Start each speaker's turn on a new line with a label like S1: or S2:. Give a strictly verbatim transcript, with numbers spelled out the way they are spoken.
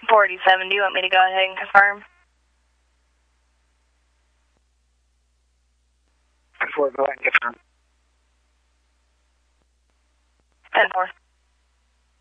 S1: forty-seven, do you want me to go ahead and confirm?
S2: Before go ahead and confirm.
S1: ten four.